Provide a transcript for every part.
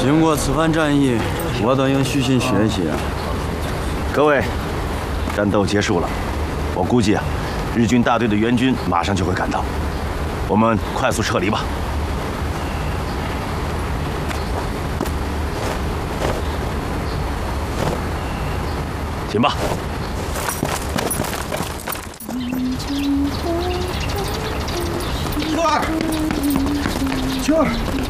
经过此番战役，我等应虚心学习。 各位，战斗结束了，我估计日军大队的援军马上就会赶到，我们快速撤离吧。行吧。 秋儿，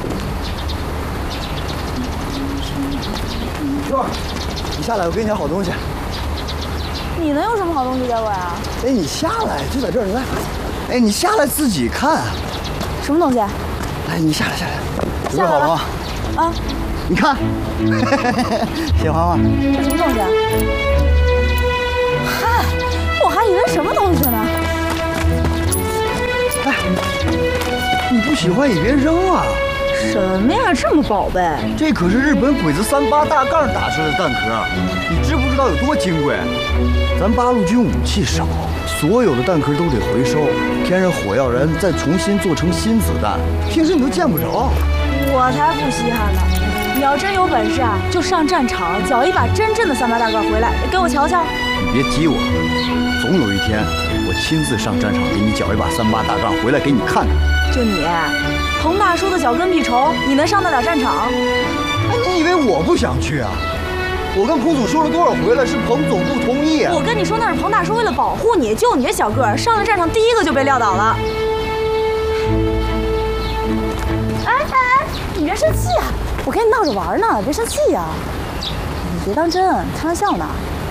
秋儿，你下来，我给你点好东西。 你能有什么好东西给我呀？ 哎，你下来，就在这儿，你来。哎，你下来自己看。 什么东西？ 来，你下来，准备好了吗？ 啊， 你看，鲜花吗？ 这什么东西？嗨，我还以为什么东西呢。 哎，你不喜欢也别扔啊。 什么呀，这么宝贝？ 这可是日本鬼子38大杠打出来的弹壳，你知不知道有多金贵？咱八路军武器少，所有的弹壳都得回收，添上火药燃，再重新做成新子弹，平时你都见不着。 我才不稀罕呢！你要真有本事啊，就上战场缴一把真正的38大杠回来，给我瞧瞧。 你别激我，总有一天我亲自上战场，给你缴一把38大杠回来给你看看。 就你，彭大叔的脚跟屁虫，你能上得了战场？ 哎，你以为我不想去啊？我跟彭总说了多少回了，是彭总不同意。 我跟你说，那是彭大叔为了保护你，就你这小个儿，上了战场第一个就被撂倒了。哎，你别生气啊！我跟你闹着玩呢，别生气呀！你别当真，开玩笑呢。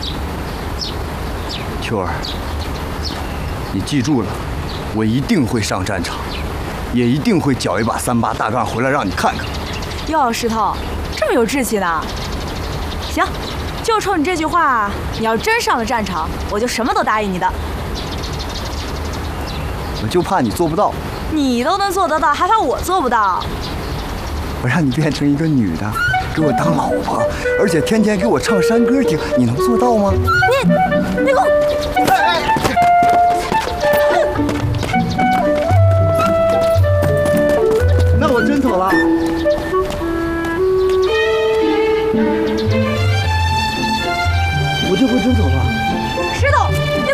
秋儿，你记住了，我一定会上战场，也一定会缴一把38大杠回来让你看看。 哟，石头，这么有志气呢？行，就冲你这句话，你要真上了战场，我就什么都答应你的。 我就怕你做不到。 你都能做得到，还怕我做不到？ 我让你变成一个女的，给我当老婆，而且天天给我唱山歌听，你能做到吗？ 你给我！ 那我真走了。我这回真走了。 石头。